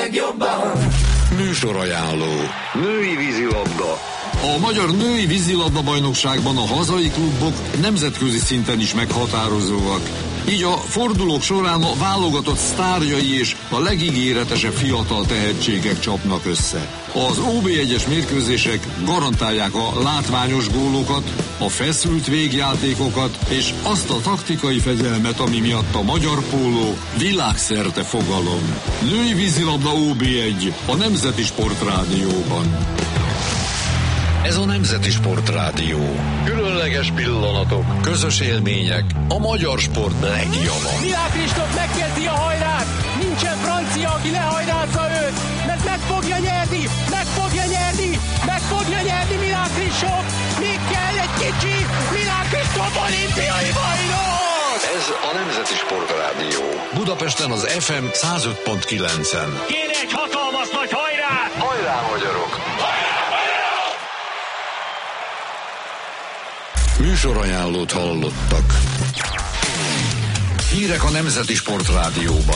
legjobban. Műsorajánló. Női vízilabda. A magyar női vízilabda-bajnokságban a hazai klubok nemzetközi szinten is meghatározóak. Így a fordulók során a válogatott sztárjai és a legígéretesebb fiatal tehetségek csapnak össze. Az OB1-es mérkőzések garantálják a látványos gólokat, a feszült végjátékokat és azt a taktikai fegyelmet, ami miatt a magyar póló világszerte fogalom. Női vízilabda OB1 a Nemzeti Sportrádióban. Ez a Nemzeti Sportrádió. Különleges pillanatok, közös élmények, a magyar sport legjava. Milák Kristóf megkezdi a hajrát, nincsen francia, aki lehajrázza őt, mert meg fogja nyerni, meg fogja nyerni, meg fogja nyerni Milák Kristóf, még kell egy kicsi, Milák Kristóf olimpiai bajnok! Ez a Nemzeti Sportrádió. Budapesten az FM 105.9-en. Kéne egy hatalmas nagy hajrát! Hajrá, magyarok! Műsorajánlót hallottak. Hírek a Nemzeti Sportrádióban.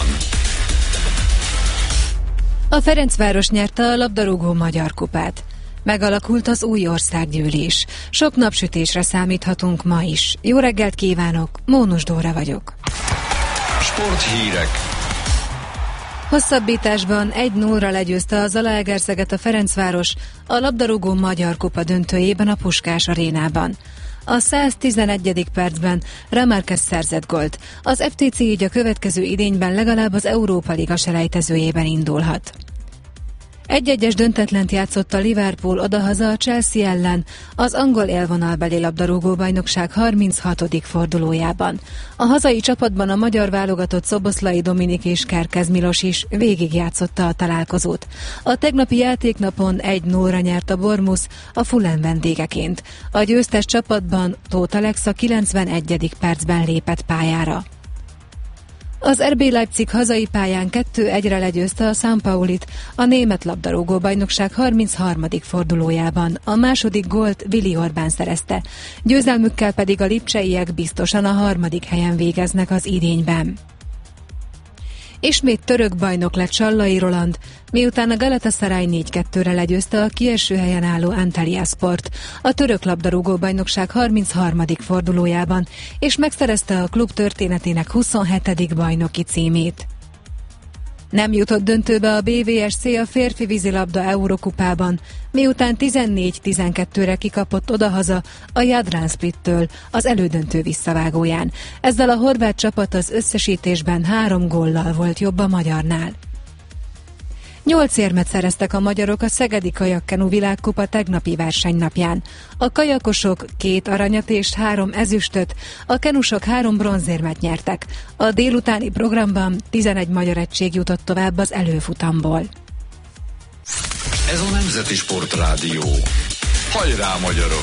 A Ferencváros nyerte a labdarúgó magyar kupát. Megalakult az új országgyűlés. Sok napsütésre számíthatunk ma is. Jó reggelt kívánok, Mónus Dóra vagyok. Sporthírek. Hosszabbításban 1-0-ra legyőzte a Zalaegerszeget a Ferencváros a labdarúgó magyar kupa döntőjében a Puskás arénában. A 111. percben Ramárquez szerzett gólt. Az FTC így a következő idényben legalább az Európa Liga selejtezőjében indulhat. 1-1-es döntetlent játszott a Liverpool odahaza a Chelsea ellen az angol élvonalbeli labdarúgó bajnokság 36. fordulójában. A hazai csapatban a magyar válogatott Szoboszlai Dominik és Kerkez Milos is végigjátszotta a találkozót. A tegnapi játéknapon 1-0-ra nyert a Bournemouth a Fulham vendégeként. A győztes csapatban Tóth Alex a 91. percben lépett pályára. Az RB Leipzig hazai pályán 2-1-re legyőzte a São Paulit a német labdarúgó bajnokság 33. fordulójában. A második gólt Willi Orbán szerezte. Győzelmükkel pedig a lipcseiek biztosan a 3. helyen végeznek az idényben. Ismét török bajnok lett Sallai Roland, miután a Galatasaray 4-2-re legyőzte a kieső helyen álló Antalyasport a török labdarúgó bajnokság 33. fordulójában, és megszerezte a klub történetének 27. bajnoki címét. Nem jutott döntőbe a BVSC a férfi vízilabda Eurokupában, miután 14-12-re kikapott odahaza a Jadran Splittől az elődöntő visszavágóján. Ezzel a horvát csapat az összesítésben 3 góllal volt jobb a magyarnál. 8 érmet szereztek a magyarok a Szegedi Kajakkenu világkupa tegnapi versenynapján. A kajakosok 2 aranyat és 3 ezüstöt, a kenusok 3 bronzérmet nyertek. A délutáni programban 11 magyar egység jutott tovább az előfutamból. Ez a Nemzeti Sportrádió. Hajrá, magyarok!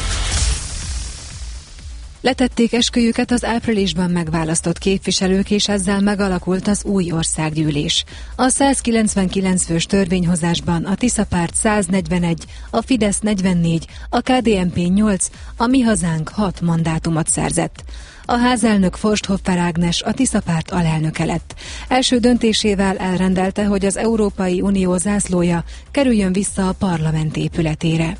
Letették esküjüket az áprilisban megválasztott képviselők, és ezzel megalakult az új országgyűlés. A 199 fős törvényhozásban a Tisza Párt 141, a Fidesz 44, a KDNP 8, a Mi Hazánk 6 mandátumot szerzett. A házelnök Forsthoffer Ágnes a Tisza Párt alelnöke lett. Első döntésével elrendelte, hogy az Európai Unió zászlója kerüljön vissza a parlament épületére.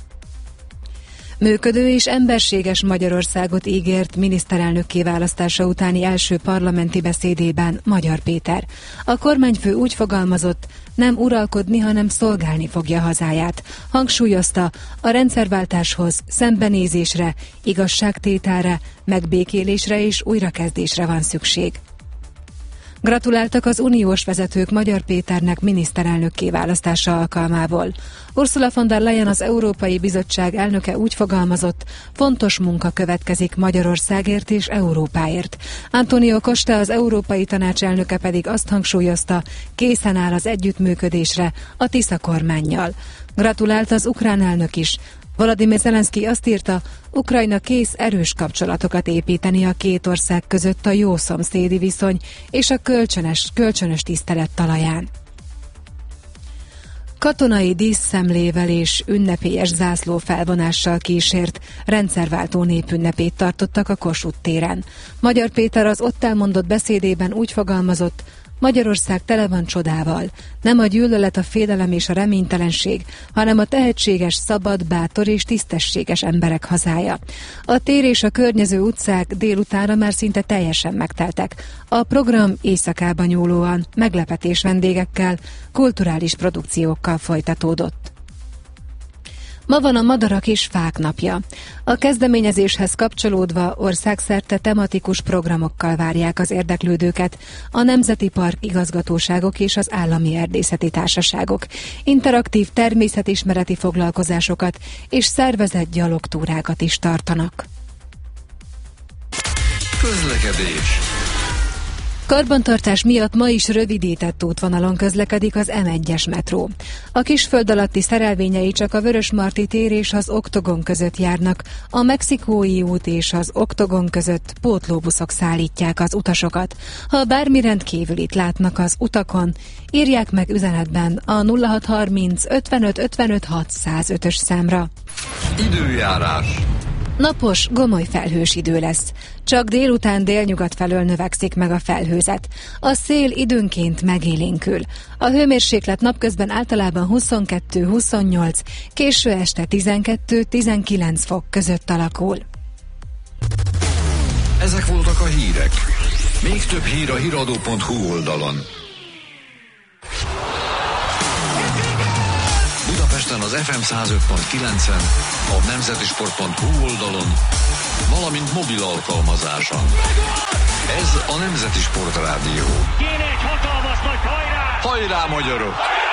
Működő és emberséges Magyarországot ígért miniszterelnökké választása utáni első parlamenti beszédében Magyar Péter. A kormányfő úgy fogalmazott, nem uralkodni, hanem szolgálni fogja hazáját. Hangsúlyozta, a rendszerváltáshoz szembenézésre, igazságtételre, megbékélésre és újrakezdésre van szükség. Gratuláltak az uniós vezetők Magyar Péternek miniszterelnökké választása alkalmából. Ursula von der Leyen, az Európai Bizottság elnöke úgy fogalmazott, fontos munka következik Magyarországért és Európáért. Antonio Costa, az Európai Tanács elnöke pedig azt hangsúlyozta, készen áll az együttműködésre a Tisza kormánnyal. Gratulált az ukrán elnök is. Volodymyr Zelenszky azt írta, Ukrajna kész erős kapcsolatokat építeni a két ország között a jó szomszédi viszony és a kölcsönös tisztelet talaján. Katonai díszszemlével és ünnepélyes zászlófelvonással kísért rendszerváltó népünnepét tartottak a Kossuth téren. Magyar Péter az ott elmondott beszédében úgy fogalmazott, Magyarország tele van csodával. Nem a gyűlölet, a félelem és a reménytelenség, hanem a tehetséges, szabad, bátor és tisztességes emberek hazája. A tér és a környező utcák délutánra már szinte teljesen megteltek. A program éjszakába nyúlóan, meglepetés vendégekkel, kulturális produkciókkal folytatódott. Ma van a Madarak és Fák napja. A kezdeményezéshez kapcsolódva országszerte tematikus programokkal várják az érdeklődőket a Nemzeti Park igazgatóságok és az állami erdészeti társaságok, interaktív természetismereti foglalkozásokat és szervezett gyalogtúrákat is tartanak. Közlekedés. Karbantartás miatt ma is rövidített útvonalon közlekedik az M1-es metró. A Kisföld alatti szerelvényei csak a Vörösmarty tér és az Oktogon között járnak, a Mexikói út és az Oktogon között pótlóbuszok szállítják az utasokat. Ha bármi rendkívülit látnak az utakon, írják meg üzenetben a 0630 55 55 605-ös számra. Időjárás. Napos, gomoly felhős idő lesz. Csak délután délnyugat felől növekszik meg a felhőzet. A szél időnként megélénkül. A hőmérséklet napközben általában 22-28, késő este 12-19 fok között alakul. Ezek voltak a hírek. Még több hír a hiradó.hu oldalon. Budapesten az FM 105.9-en, a nemzetisport.hu oldalon, valamint mobil alkalmazáson. Ez a Nemzeti Sport Rádió. Kéne egy hatalmas nagy hajrá! Hajrá, magyarok!